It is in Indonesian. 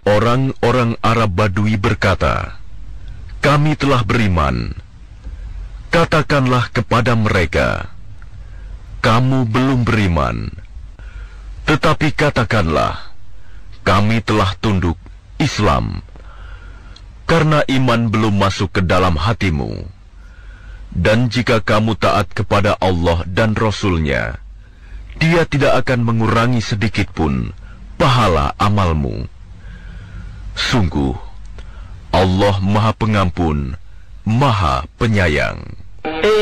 Orang-orang Arab Badui berkata, "Kami telah beriman." Katakanlah kepada mereka, "Kamu belum beriman." Tetapi katakanlah, "Kami telah tunduk Islam," karena iman belum masuk ke dalam hatimu. Dan jika kamu taat kepada Allah dan Rasul-Nya, Dia tidak akan mengurangi sedikitpun pahala amalmu. Sungguh, Allah Maha Pengampun, Maha Penyayang.